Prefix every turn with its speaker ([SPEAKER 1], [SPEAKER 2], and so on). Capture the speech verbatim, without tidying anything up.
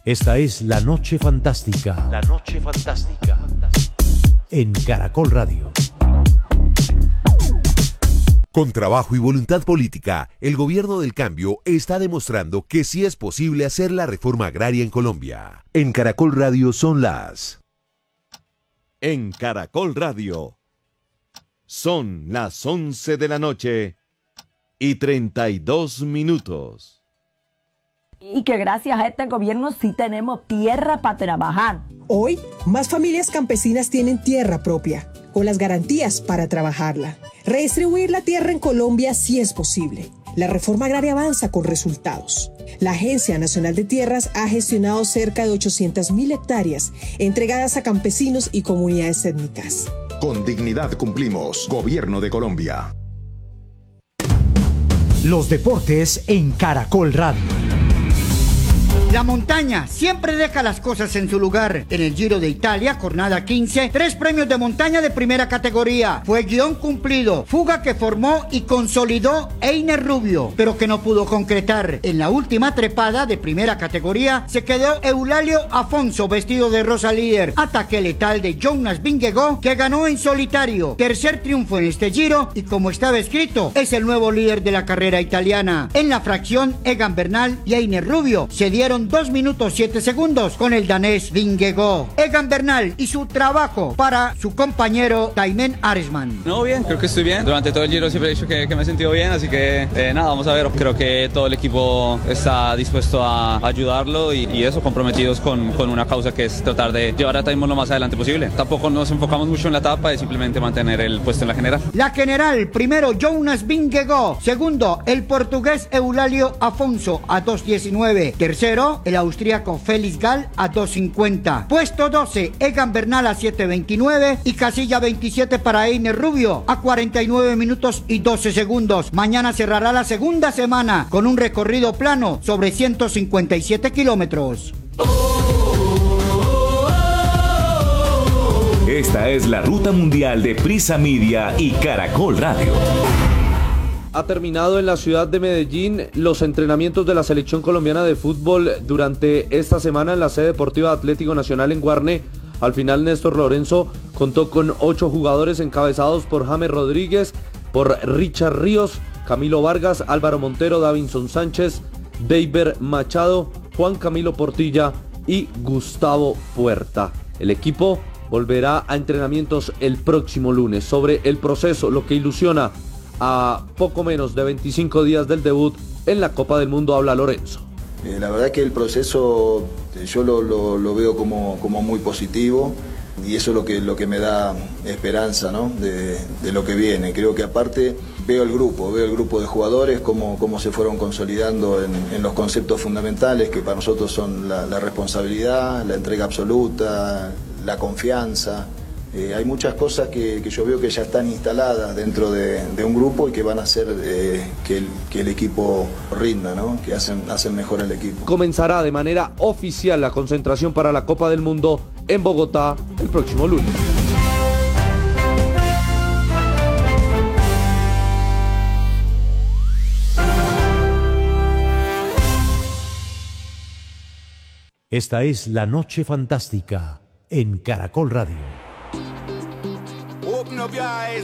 [SPEAKER 1] Esta es La Noche Fantástica. La Noche Fantástica. En Caracol Radio.
[SPEAKER 2] Con trabajo y voluntad política, el gobierno del cambio está demostrando que sí es posible hacer la reforma agraria en Colombia. En Caracol Radio son las...
[SPEAKER 3] En Caracol Radio son las once de la noche y treinta y dos minutos.
[SPEAKER 4] Y que gracias a este gobierno sí tenemos tierra para trabajar.
[SPEAKER 5] Hoy, más familias campesinas tienen tierra propia, con las garantías para trabajarla. Redistribuir la tierra en Colombia sí es posible. La reforma agraria avanza con resultados. La Agencia Nacional de Tierras ha gestionado cerca de ochocientas mil hectáreas entregadas a campesinos y comunidades étnicas.
[SPEAKER 6] Con dignidad cumplimos. Gobierno de Colombia.
[SPEAKER 1] Los deportes en Caracol Radio.
[SPEAKER 7] La montaña siempre deja las cosas en su lugar. En el Giro de Italia, jornada quince, tres premios de montaña de primera categoría. Fue guión cumplido, fuga que formó y consolidó Einer Rubio, pero que no pudo concretar. En la última trepada de primera categoría se quedó Eulalio Afonso, vestido de rosa líder. Ataque letal de Jonas Vingegaard, que ganó en solitario. Tercer triunfo en este Giro y, como estaba escrito, es el nuevo líder de la carrera italiana. En la fracción, Egan Bernal y Einer Rubio se dieron dos minutos siete segundos con el danés Vingegaard. Egan Bernal y su trabajo para su compañero Thymen Arensman.
[SPEAKER 8] No, bien, creo que estoy bien. Durante todo el Giro siempre he dicho que, que me he sentido bien, así que eh, nada, vamos a ver. Creo que todo el equipo está dispuesto a ayudarlo y, y eso, comprometidos con, con una causa que es tratar de llevar a Thymen lo más adelante posible. Tampoco nos enfocamos mucho en la etapa, es simplemente mantener el puesto en la general.
[SPEAKER 7] La general, primero Jonas Vingegaard, segundo el portugués Eulalio Afonso a dos diecinueve, tercero el austríaco Felix Gall a dos cincuenta. Puesto doce, Egan Bernal a siete veintinueve y casilla veintisiete para Einer Rubio a cuarenta y nueve minutos y doce segundos. Mañana cerrará la segunda semana con un recorrido plano sobre ciento cincuenta y siete kilómetros.
[SPEAKER 9] Esta es la ruta mundial de Prisa Media y Caracol Radio.
[SPEAKER 10] Ha terminado en la ciudad de Medellín los entrenamientos de la selección colombiana de fútbol durante esta semana en la sede deportiva Atlético Nacional en Guarne. Al final, Néstor Lorenzo contó con ocho jugadores encabezados por James Rodríguez, por Richard Ríos, Camilo Vargas, Álvaro Montero, Davinson Sánchez, Deiber Machado, Juan Camilo Portilla y Gustavo Puerta. El equipo volverá a entrenamientos el próximo lunes. Sobre el proceso, lo que ilusiona a poco menos de veinticinco días del debut en la Copa del Mundo, habla Lorenzo.
[SPEAKER 11] Eh, la verdad que el proceso eh, yo lo, lo, lo veo como, como muy positivo y eso es lo que, lo que me da esperanza, ¿no? de, de lo que viene. Creo que aparte veo el grupo, veo el grupo de jugadores, cómo, cómo se fueron consolidando en, en los conceptos fundamentales que para nosotros son la, la responsabilidad, la entrega absoluta, la confianza. Eh, hay muchas cosas que, que yo veo que ya están instaladas dentro de, de un grupo y que van a hacer eh, que, el, que el equipo rinda, ¿no? Que hacen, hacen mejor el equipo.
[SPEAKER 10] Comenzará de manera oficial la concentración para la Copa del Mundo en Bogotá el próximo lunes.
[SPEAKER 1] Esta es La Noche Fantástica en Caracol Radio.
[SPEAKER 12] Open up your eyes